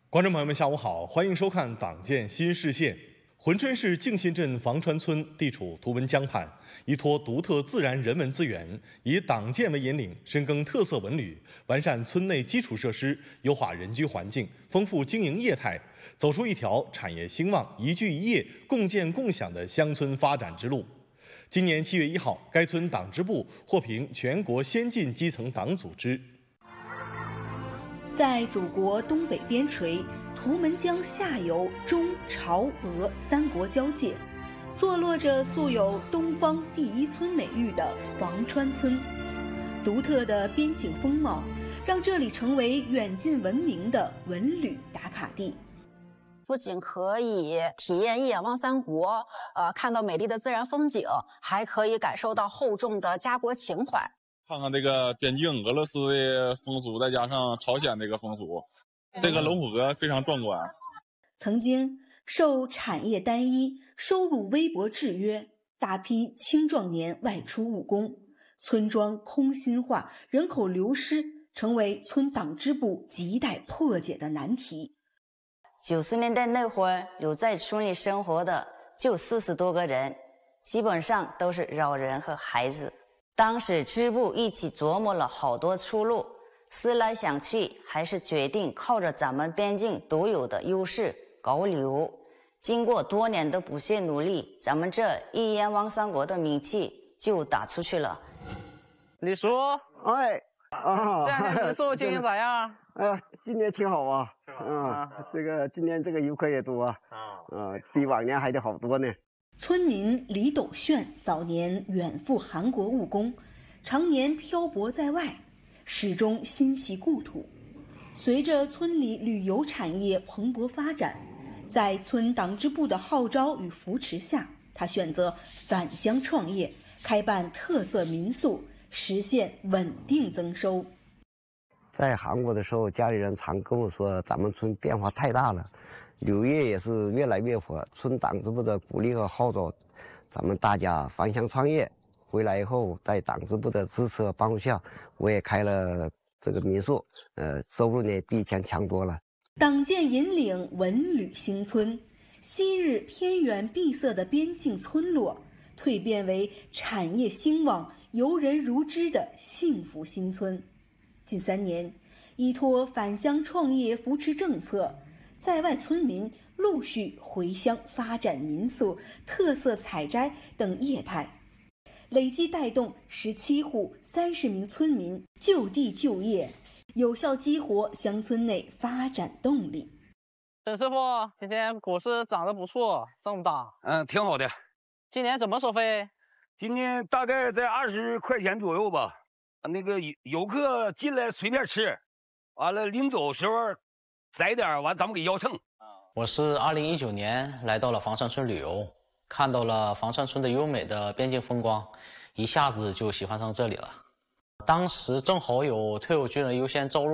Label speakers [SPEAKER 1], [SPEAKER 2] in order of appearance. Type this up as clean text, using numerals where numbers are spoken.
[SPEAKER 1] 观众朋友们，下午好，欢迎收看《党建新视线》。珲春市静信镇房川村地处图文江畔，依托独特自然人文资源，以党建为引领，深耕特色文旅，完善村内基础设施，优化人居环境，丰富经营业态，走出一条产业兴旺、宜居宜业、共建共享的乡村发展之路。今年7月1号，该村党支部获评全国先进基层党组织。
[SPEAKER 2] 在祖国东北边陲，图们江下游中朝俄三国交界，坐落着素有“东方第一村”美誉的房川村。独特的边境风貌，让这里成为远近闻名的文旅打卡地。
[SPEAKER 3] 不仅可以体验一眼望三国，看到美丽的自然风景，还可以感受到厚重的家国情怀。
[SPEAKER 4] 看看这个边境俄罗斯的风俗，再加上朝鲜这个风俗，这个龙虎阁非常壮观。
[SPEAKER 2] 曾经受产业单一、收入微薄制约，大批青壮年外出务工，村庄空心化、人口流失，成为村党支部亟待破解的难题。
[SPEAKER 5] 90年代那会儿，留在村里生活的就40多个人，基本上都是老人和孩子。当时支部一起琢磨了好多出路，思来想去，还是决定靠着咱们边境独有的优势搞旅游。经过多年的不懈努力，咱们这一眼望三国的名气就打出去了。
[SPEAKER 6] 李叔，
[SPEAKER 7] 哎，
[SPEAKER 6] 这两天民宿经营咋样？
[SPEAKER 7] 今年挺好啊，这个今年这个游客也多比往年还得好多呢。
[SPEAKER 2] 村民李斗炫早年远赴韩国务工，常年漂泊在外，始终心系故土。随着村里旅游产业蓬勃发展，在村党支部的号召与扶持下，他选择返乡创业，开办特色民宿，实现稳定增收。
[SPEAKER 7] 在韩国的时候，家里人常跟我说，咱们村变化太大了，旅游业也是越来越火。村党支部的鼓励和号召，咱们大家返乡创业。回来以后，在党支部的支持和帮助下，我也开了这个民宿，收入呢比以前强多了。
[SPEAKER 2] 党建引领文旅兴村，昔日偏远闭塞的边境村落，蜕变为产业兴旺、游人如织的幸福新村。近3年，依托返乡创业扶持政策，在外村民陆续回乡发展民宿、特色采摘等业态，累计带动17户30名村民就地就业，有效激活乡村内发展动力。
[SPEAKER 6] 沈师傅，今天股市涨得不错，这么大。
[SPEAKER 8] 挺好的。
[SPEAKER 6] 今年怎么收费？
[SPEAKER 8] 今年大概在20块钱左右吧。那个游客进来随便吃，完了临走时候宰点，完咱们给腰秤。
[SPEAKER 9] 我是2019年来到了房山村旅游，看到了房山村的优美的边境风光，一下子就喜欢上这里了。当时正好有退伍军人优先招入。